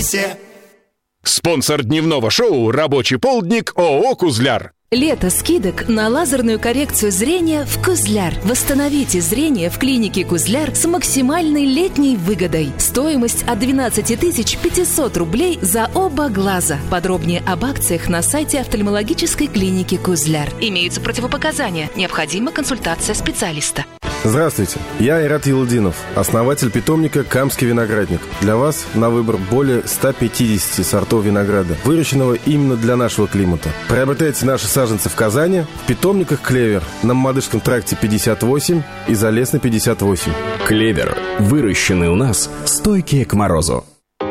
сервисе. Спонсор дневного шоу «Рабочий полдник» ООО «Кузляр». Лето скидок на лазерную коррекцию зрения в Кузляр. Восстановите зрение в клинике Кузляр с максимальной летней выгодой. Стоимость от 12 500 рублей за оба глаза. Подробнее об акциях на сайте офтальмологической клиники Кузляр. Имеются противопоказания. Необходима консультация специалиста. Здравствуйте, я Айрат Елдинов, основатель питомника «Камский виноградник». Для вас на выбор более 150 сортов винограда, выращенного именно для нашего климата. Приобретайте наши саженцы в Казани, в питомниках «Клевер» на Мамадышском тракте 58 и Залесной 58. «Клевер» – выращенные у нас, стойкие к морозу.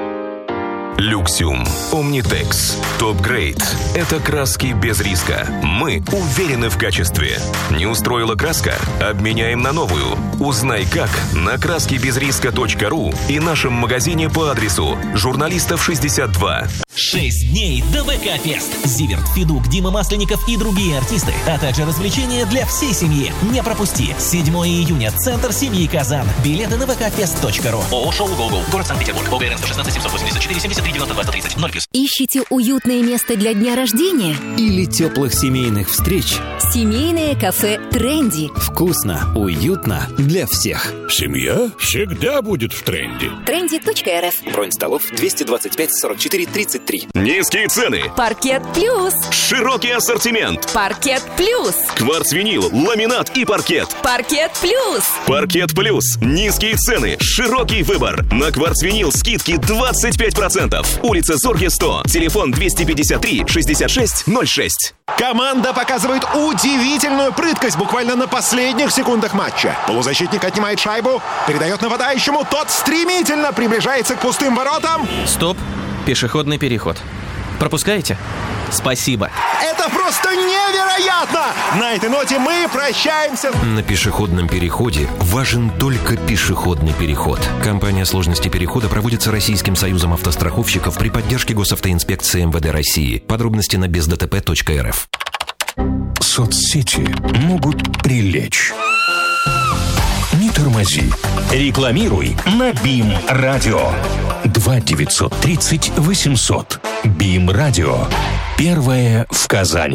Люксиум, Омнитекс, Топ-грейд – это краски без риска. Мы уверены в качестве. Не устроила краска? Обменяем на новую. Узнай как на краскибезриска.ру и нашем магазине по адресу Журналистов 62. 6 дней до ВК-фест. Зиверт, Федук, Дима Масленников и другие артисты, а также развлечения для всей семьи. Не пропусти. 7 июня. Центр семьи Казан. Билеты на vkfest.ru. ООО «Шоу Go-Go». Город Санкт-Петербург. ОГРН 116 784 73 92 130 0+. Ищите уютное место для дня рождения? Или теплых семейных встреч? Семейное кафе «Тренди». Вкусно, уютно для всех. Семья всегда будет в тренде. Trendy.rf. Бронь столов 225 44 33. Низкие цены. Паркет плюс. Широкий ассортимент. Паркет плюс. Кварцвинил, ламинат и паркет. Паркет плюс. Паркет плюс. Низкие цены. Широкий выбор. На кварцвинил скидки 25%. Улица Зорге 100. Телефон 253 66 06. Команда показывает удивительную прыткость буквально на последних секундах матча. Полузащитник отнимает шайбу, передает нападающему. Тот стремительно приближается к пустым воротам. Стоп. Пешеходный переход. Пропускаете? Спасибо. Это просто невероятно! На этой ноте мы прощаемся. На пешеходном переходе важен только пешеходный переход. Компания «Сложности перехода» проводится Российским союзом автостраховщиков при поддержке госавтоинспекции МВД России. Подробности на бездтп.рф. Соцсети могут прилечь. Не тормози. Рекламируй на БИМ Радио. 2 930 800. БИМ Радио. Первое в Казани.